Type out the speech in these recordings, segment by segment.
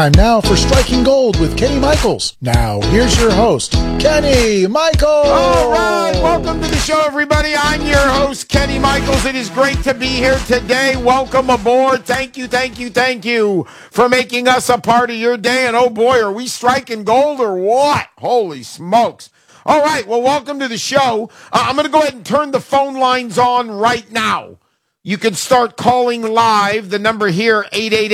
Time now for Striking Gold with Kenny Michaels. Now, here's your host, Kenny Michaels. All right, welcome to the show, everybody. I'm your host, Kenny Michaels. It is great to be here today. Welcome aboard. Thank you for making us a part of your day. And oh boy, are we striking gold or what? Holy smokes. All right, well, welcome to the show. I'm going to go ahead and turn the phone lines on right now. You can start calling live. The number here,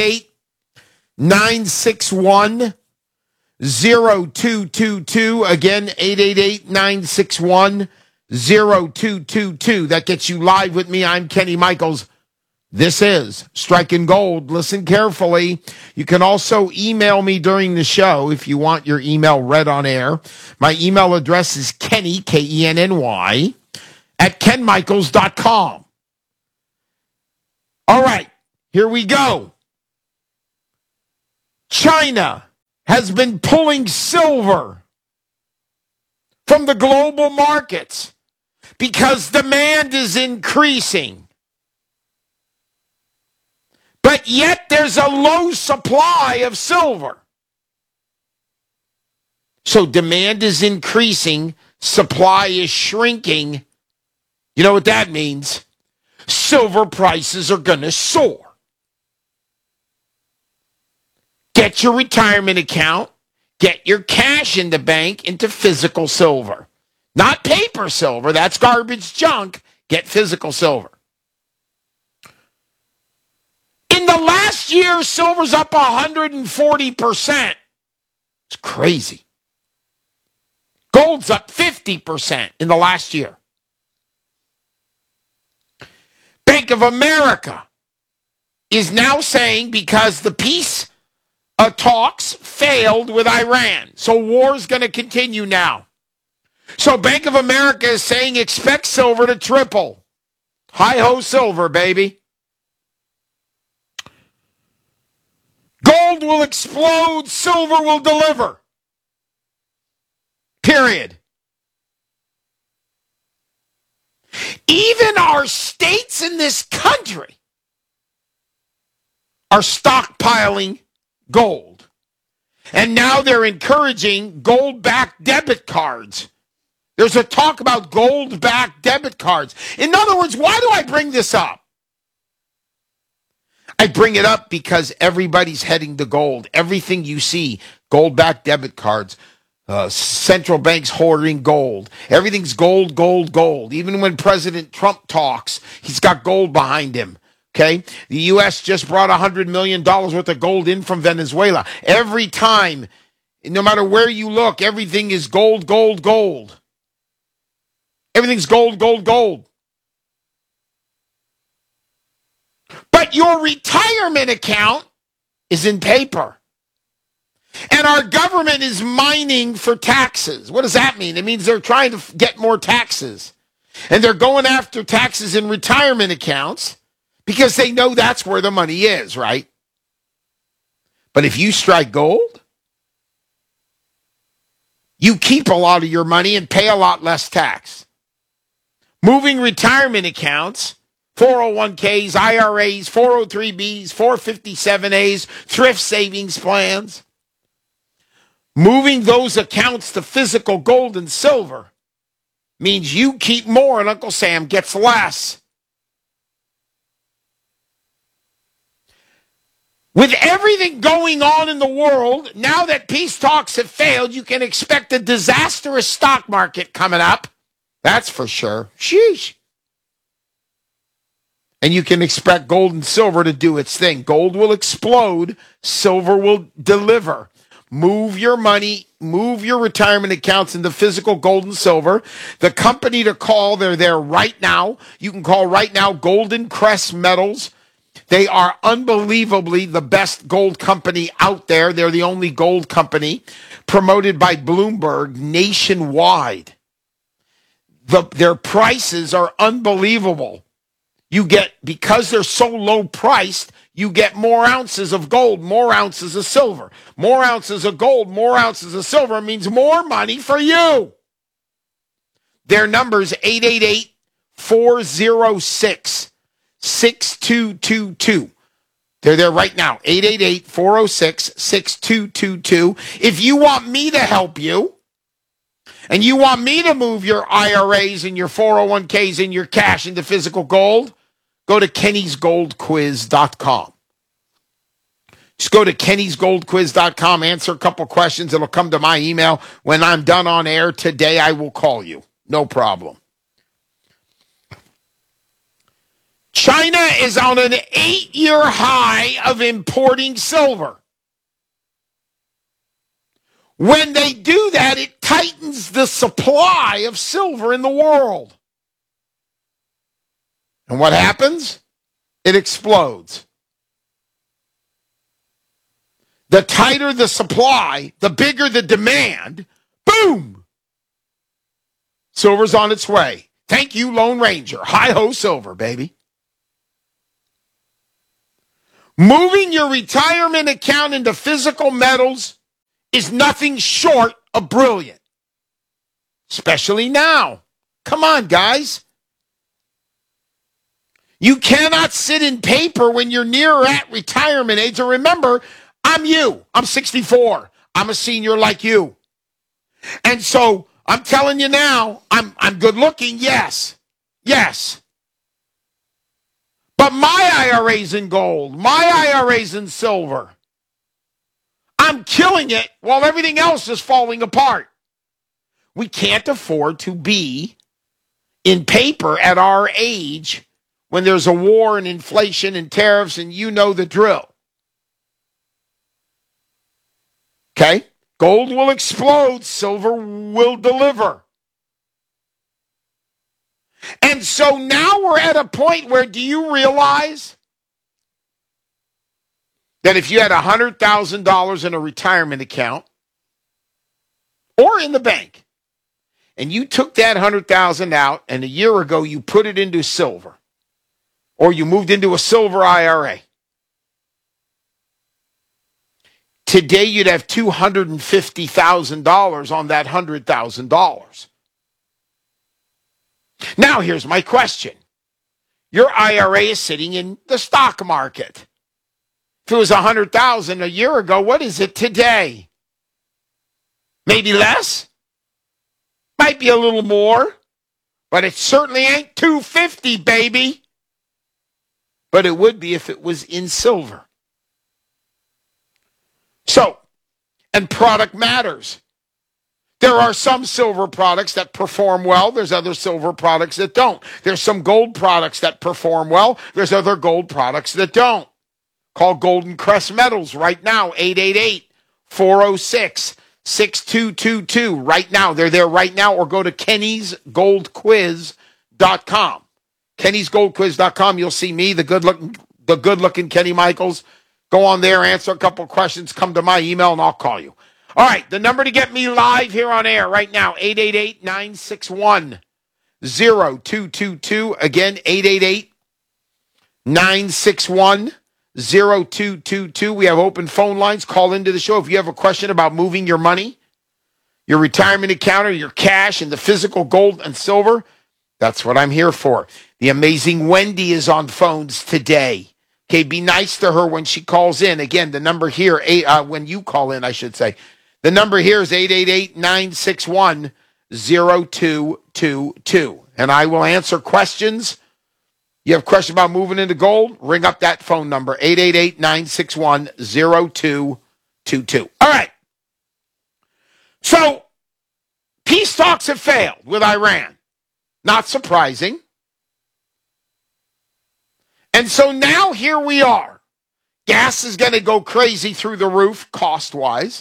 888-961-0222. Again, 888-961-0222. That gets you live with me. I'm Kenny Michaels. This is Striking Gold. Listen carefully. You can also email me during the show if you want your email read on air. My email address is Kenny, Kenny, at kenmichaels.com. All right, here we go. China has been pulling silver from the global markets because demand is increasing. But yet there's a low supply of silver. So demand is increasing, supply is shrinking. You know what that means? Silver prices are going to soar. Get your retirement account, get your cash in the bank into physical silver. Not paper silver, that's garbage junk. Get physical silver. In the last year, silver's up 140%. It's crazy. Gold's up 50% in the last year. Bank of America is now saying because the peace talks failed with Iran, so war's going to continue now. So Bank of America is saying expect silver to triple. Hi-ho silver, baby. Gold will explode, silver will deliver. Period. Even our states in this country are stockpiling gold. And now they're encouraging gold-backed debit cards. There's a talk about gold-backed debit cards. In other words, why do I bring this up? I bring it up because everybody's heading to gold. Everything you see, gold-backed debit cards, central banks hoarding gold. Everything's gold, gold, gold. Even when President Trump talks, he's got gold behind him. Okay? The U.S. just brought $100 million worth of gold in from Venezuela. Every time, no matter where you look, everything is gold, gold, gold. Everything's gold, gold, gold. But your retirement account is in paper. And our government is mining for taxes. What does that mean? It means they're trying to get more taxes. And they're going after taxes in retirement accounts because they know that's where the money is, right? But if you strike gold, you keep a lot of your money and pay a lot less tax. Moving retirement accounts, 401ks, IRAs, 403bs, 457as, thrift savings plans. Moving those accounts to physical gold and silver means you keep more and Uncle Sam gets less. With everything going on in the world, now that peace talks have failed, you can expect a disastrous stock market coming up. That's for sure. Sheesh. And you can expect gold and silver to do its thing. Gold will explode. Silver will deliver. Move your money, move your retirement accounts into physical gold and silver. The company to call, they're there right now. You can call right now, Golden Crest Metals. They are unbelievably the best gold company out there. They're the only gold company promoted by Bloomberg nationwide. Their prices are unbelievable. You get, because they're so low priced, you get more ounces of gold, more ounces of silver. More ounces of gold, more ounces of silver means more money for you. Their number's 888-406-6222. They're there right now, 888-406-6222. If you want me to help you, and you want me to move your IRAs and your 401ks and your cash into physical gold, go to kennysgoldquiz.com. Just go to kennysgoldquiz.com, answer a couple questions. It'll come to my email. When I'm done on air today, I will call you. No problem. China is on an 8-year high of importing silver. When they do that, it tightens the supply of silver in the world. And what happens? It explodes. The tighter the supply, the bigger the demand. Boom! Silver's on its way. Thank you, Lone Ranger. Hi-ho, silver, baby. Moving your retirement account into physical metals is nothing short of brilliant. Especially now. Come on, guys. You cannot sit in paper when you're near or at retirement age. And remember, I'm you. I'm 64. I'm a senior like you. And so I'm telling you now, I'm good looking, yes. Yes. But my IRA's in gold. My IRA's in silver. I'm killing it while everything else is falling apart. We can't afford to be in paper at our age when there's a war and inflation and tariffs, and you know the drill. Okay? Gold will explode, silver will deliver. And so now we're at a point where, do you realize that if you had $100,000 in a retirement account or in the bank, and you took that $100,000 out, and a year ago you put it into silver, or you moved into a silver IRA, today you'd have $250,000 on that $100,000. Now here's my question. Your IRA is sitting in the stock market. If it was $100,000 a year ago, what is it today? Maybe less? Might be a little more, but it certainly ain't $250, baby. But it would be if it was in silver. So, and product matters. There are some silver products that perform well. There's other silver products that don't. There's some gold products that perform well. There's other gold products that don't. Call Golden Crest Metals right now, 888-406-6222. Right now. They're there right now. Or go to kennysgoldquiz.com. kennysgoldquiz.com. You'll see me, the good-looking Kenny Michaels. Go on there, answer a couple questions, come to my email, and I'll call you. All right, the number to get me live here on air right now, 888-961-0222. Again, 888-961-0222. We have open phone lines. Call into the show if you have a question about moving your money, your retirement account, or your cash and the physical gold and silver. That's what I'm here for. The amazing Wendy is on phones today. Okay, be nice to her when she calls in. Again, the number here, when you call in, I should say. The number here is 888-961-0222. And I will answer questions. You have a question about moving into gold? Ring up that phone number, 888-961-0222. All right. So, peace talks have failed with Iran. Not surprising. And so now here we are. Gas is going to go crazy through the roof cost-wise.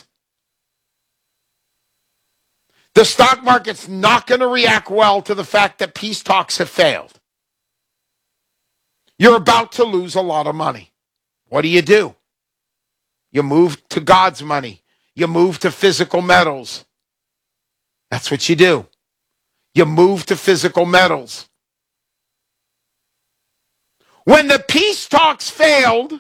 The stock market's not going to react well to the fact that peace talks have failed. You're about to lose a lot of money. What do? You move to God's money. You move to physical metals. That's what you do. You move to physical metals. When the peace talks failed,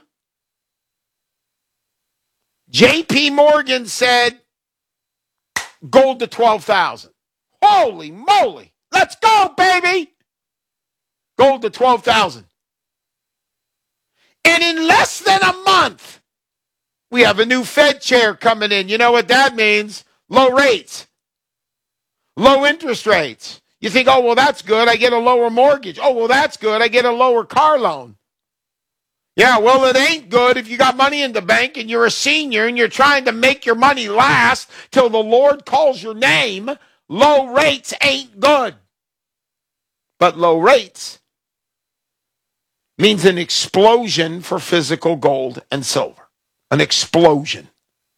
J.P. Morgan said, gold to 12,000. Holy moly. Let's go, baby. Gold to 12,000. And in less than a month, we have a new Fed chair coming in. You know what that means? Low rates. Low interest rates. You think, oh, well, that's good. I get a lower mortgage. Oh, well, that's good. I get a lower car loan. Yeah, well, it ain't good if you got money in the bank and you're a senior and you're trying to make your money last till the Lord calls your name. Low rates ain't good. But low rates means an explosion for physical gold and silver. An explosion.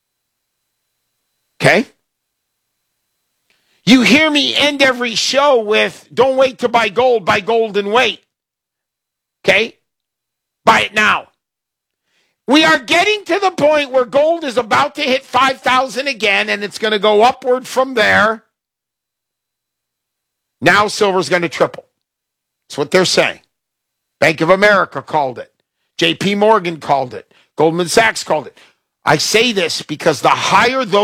Okay? You hear me end every show with, don't wait to buy gold and wait. Okay? Buy it now. We are getting to the point where gold is about to hit 5,000 again, and it's going to go upward from there. Now silver's going to triple. That's what they're saying. Bank of America called it. JP Morgan called it. Goldman Sachs called it. I say this because the higher those